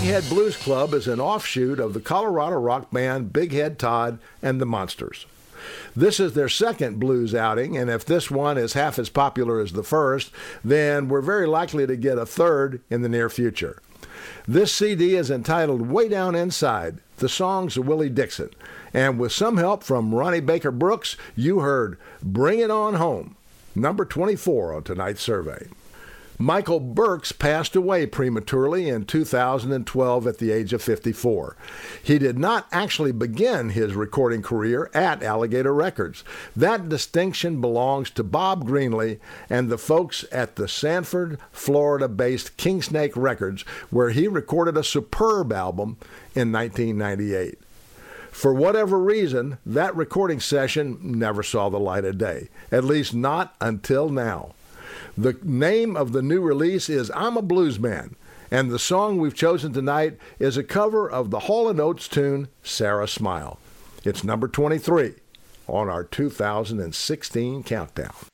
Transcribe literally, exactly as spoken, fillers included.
Head Blues Club is an offshoot of the Colorado rock band Big Head Todd and the Monsters. This is their second blues outing, and if this one is half as popular as the first, then we're very likely to get a third in the near future. This C D is entitled Way Down Inside, the songs of Willie Dixon, and with some help from Ronnie Baker Brooks, you heard Bring It On Home, number twenty-four on tonight's survey. Michael Burks passed away prematurely in two thousand twelve at the age of fifty-four. He did not actually begin his recording career at Alligator Records. That distinction belongs to Bob Greenlee and the folks at the Sanford, Florida-based Kingsnake Records, where he recorded a superb album in nineteen ninety-eight. For whatever reason, that recording session never saw the light of day, at least not until now. The name of the new release is I'm a Blues Man, and the song we've chosen tonight is a cover of the Hall and Oates tune, Sarah Smile. It's number twenty-three on our two thousand sixteen countdown.